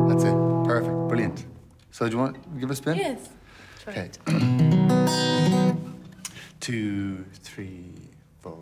That's it. Perfect. Brilliant. So do you want to give it a spin? Yes. Okay. 2, 3.